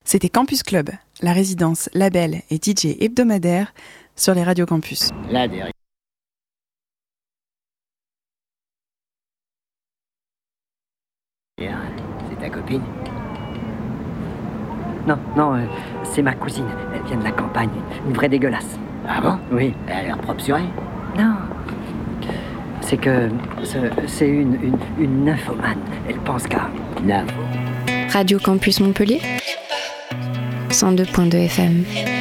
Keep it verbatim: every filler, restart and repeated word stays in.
C'était Campus Club, la résidence, label et D J hebdomadaire sur les radios campus. Là, derrière. C'est ta copine ? Non, non, euh, c'est ma cousine. Elle vient de la campagne. Une vraie dégueulasse. Ah bon ? Oui. Elle a l'air propre sur elle. Non. C'est que c'est, c'est une, une, une nymphomane. Elle pense qu'à... Nympho. Radio Campus Montpellier cent deux point deux F M.